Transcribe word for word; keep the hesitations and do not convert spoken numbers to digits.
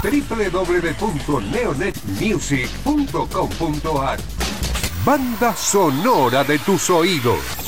doble u doble u doble u punto neonet music punto com punto ar. Banda sonora de tus oídos.